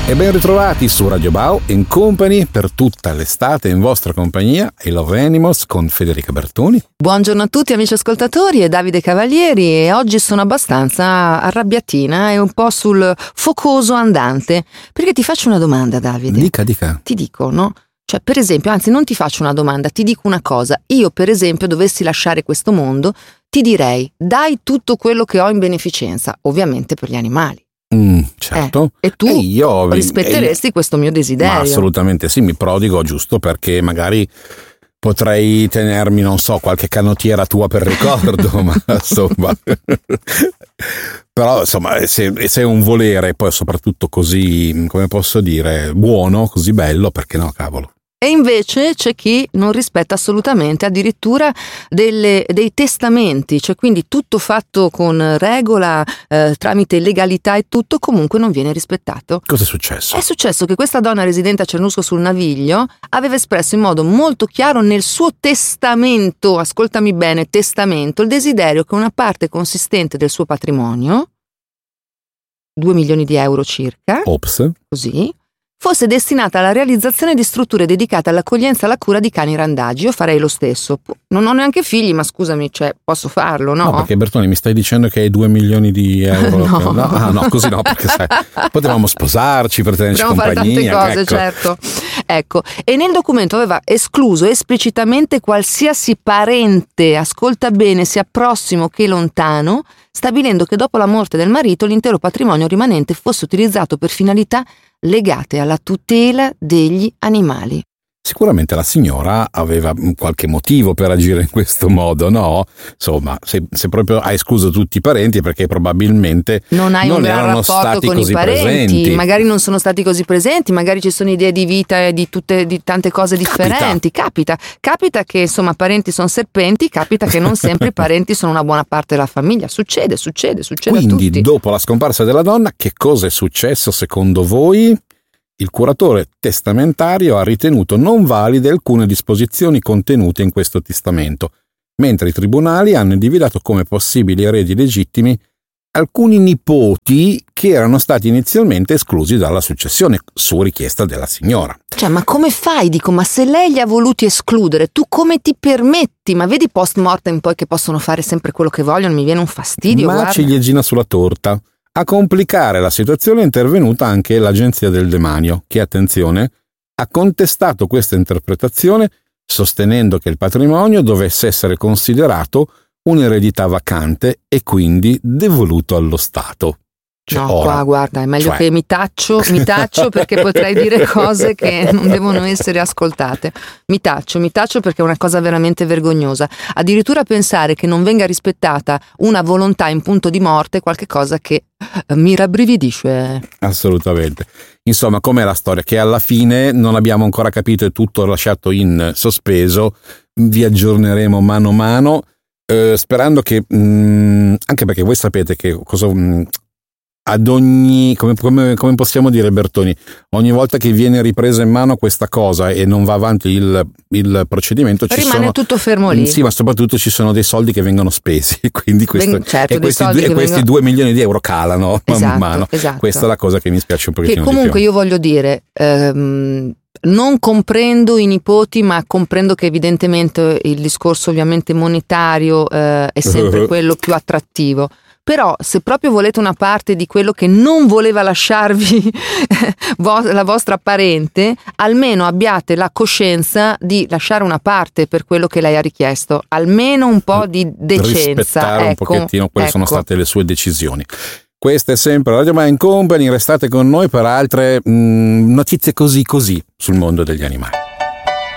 E ben ritrovati su Radio Bao in Company per tutta l'estate in vostra compagnia, I Love Animals con Federica Bertoni. Buongiorno a tutti amici ascoltatori, è Davide Cavalieri e oggi sono abbastanza arrabbiatina e un po' sul focoso andante, perché ti faccio una domanda, Davide. Dica. Ti dico, no? Cioè, per esempio, anzi non ti faccio una domanda, ti dico una cosa. Io, per esempio, dovessi lasciare questo mondo, ti direi, dai tutto quello che ho in beneficenza, ovviamente per gli animali. Certo. E tu rispetteresti questo mio desiderio? Ma assolutamente sì, mi prodigo giusto perché magari potrei tenermi, non so, qualche canottiera tua per ricordo, ma insomma. Però insomma, se è un volere, poi soprattutto così, come posso dire, buono, così bello, perché no, cavolo. E invece c'è chi non rispetta assolutamente addirittura dei testamenti, cioè quindi tutto fatto con regola, tramite legalità e tutto, comunque non viene rispettato. Cosa è successo? È successo che questa donna residente a Cernusco sul Naviglio aveva espresso in modo molto chiaro nel suo testamento, ascoltami bene, testamento, il desiderio che una parte consistente del suo patrimonio, 2 milioni di euro circa, così, fosse destinata alla realizzazione di strutture dedicate all'accoglienza e alla cura di cani randagi. Io farei lo stesso. Non ho neanche figli, ma scusami, cioè, posso farlo, no? No, perché Bertoni mi stai dicendo che hai 2 milioni di euro? No. No, così no, perché sai, potevamo sposarci per tenerci compagnia. Fare tante cose, certo. Ecco, e nel documento aveva escluso esplicitamente qualsiasi parente, ascolta bene, sia prossimo che lontano, stabilendo che dopo la morte del marito l'intero patrimonio rimanente fosse utilizzato per finalità legate alla tutela degli animali. Sicuramente la signora aveva qualche motivo per agire in questo modo, no? Insomma, se proprio hai escluso tutti i parenti perché probabilmente non hai un gran rapporto con i parenti, presenti. Magari non sono stati così presenti, magari ci sono idee di vita e di tante cose differenti. Capita che insomma parenti sono serpenti, capita che non sempre i parenti sono una buona parte della famiglia. Succede Quindi, a tutti. Dopo la scomparsa della donna, che cosa è successo secondo voi? Il curatore testamentario ha ritenuto non valide alcune disposizioni contenute in questo testamento, mentre i tribunali hanno individuato come possibili eredi legittimi alcuni nipoti che erano stati inizialmente esclusi dalla successione su richiesta della signora. Cioè, ma come fai? Dico, ma se lei li ha voluti escludere, tu come ti permetti? Ma vedi post mortem poi che possono fare sempre quello che vogliono, mi viene un fastidio. Ma ciliegina sulla torta. A complicare la situazione è intervenuta anche l'Agenzia del Demanio, che, attenzione, ha contestato questa interpretazione sostenendo che il patrimonio dovesse essere considerato un'eredità vacante e quindi devoluto allo Stato. Cioè, no, qua guarda, è meglio che mi taccio perché potrei dire cose che non devono essere ascoltate. Mi taccio perché è una cosa veramente vergognosa. Addirittura pensare che non venga rispettata una volontà in punto di morte è qualche cosa che mi rabbrividisce. Assolutamente. Insomma, com'è la storia? Che alla fine non abbiamo ancora capito, è tutto lasciato in sospeso, vi aggiorneremo mano a mano, sperando che, anche perché voi sapete che cosa... ad ogni, come possiamo dire Bertoni, ogni volta che viene ripresa in mano questa cosa e non va avanti il procedimento rimane tutto fermo lì. Sì, ma soprattutto ci sono dei soldi che vengono spesi, quindi questi 2 milioni di euro calano man mano. Esatto. Questa è la cosa che mi spiace un pochettino. Che comunque io voglio dire, non comprendo i nipoti, ma comprendo che evidentemente il discorso ovviamente monetario è sempre quello più attrattivo. Però se proprio volete una parte di quello che non voleva lasciarvi la vostra parente, almeno abbiate la coscienza di lasciare una parte per quello che lei ha richiesto, almeno un po' di decenza. Rispettare un pochettino quelle sono state le sue decisioni. Questa è sempre Radio Bao Company, restate con noi per altre notizie così sul mondo degli animali.